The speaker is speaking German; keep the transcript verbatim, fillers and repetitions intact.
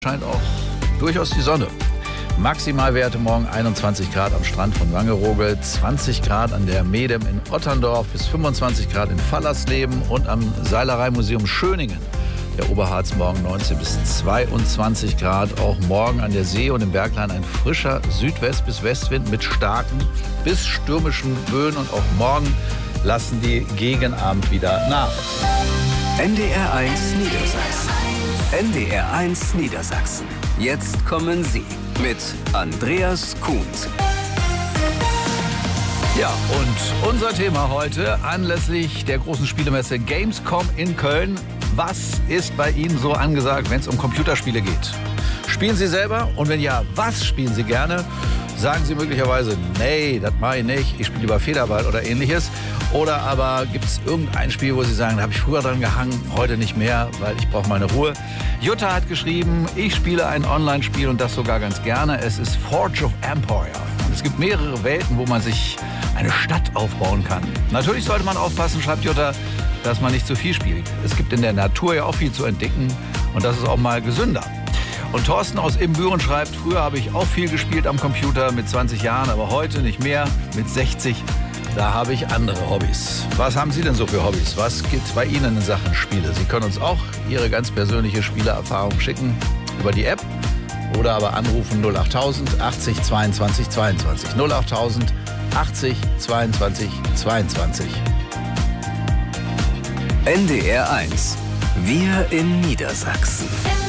Scheint auch durchaus die Sonne. Maximalwerte morgen einundzwanzig Grad am Strand von Wangerooge, zwanzig Grad an der Medem in Otterndorf, bis fünfundzwanzig Grad in Fallersleben und am Seilereimuseum Schöningen. Der Oberharz morgen neunzehn bis zweiundzwanzig Grad. Auch morgen an der See und im Bergland ein frischer Südwest- bis Westwind mit starken bis stürmischen Böen. Und auch morgen lassen die gegen Abend wieder nach. N D R eins Niedersachsen. N D R eins Niedersachsen. Jetzt kommen Sie mit Andreas Kuhns. Ja, und unser Thema heute anlässlich der großen Spielemesse Gamescom in Köln. Was ist bei Ihnen so angesagt, wenn es um Computerspiele geht? Spielen Sie selber? Und wenn ja, was spielen Sie gerne? Sagen Sie möglicherweise, nee, das mache ich nicht, ich spiele lieber Federball oder ähnliches. Oder aber gibt es irgendein Spiel, wo Sie sagen, da habe ich früher dran gehangen, heute nicht mehr, weil ich brauche meine Ruhe. Jutta hat geschrieben, ich spiele ein Online-Spiel und das sogar ganz gerne. Es ist Forge of Empire. Und es gibt mehrere Welten, wo man sich eine Stadt aufbauen kann. Natürlich sollte man aufpassen, schreibt Jutta, dass man nicht zu viel spielt. Es gibt in der Natur ja auch viel zu entdecken und das ist auch mal gesünder. Und Thorsten aus Ibbenbüren schreibt, früher habe ich auch viel gespielt am Computer mit zwanzig Jahren, aber heute nicht mehr, mit sechzig. Da habe ich andere Hobbys. Was haben Sie denn so für Hobbys? Was gibt bei Ihnen in Sachen Spiele? Sie können uns auch Ihre ganz persönliche Spielerfahrung schicken über die App oder aber anrufen null achttausend achtzig zweiundzwanzig zweiundzwanzig. null achttausend achtzig zweiundzwanzig zweiundzwanzig. N D R eins. Wir in Niedersachsen.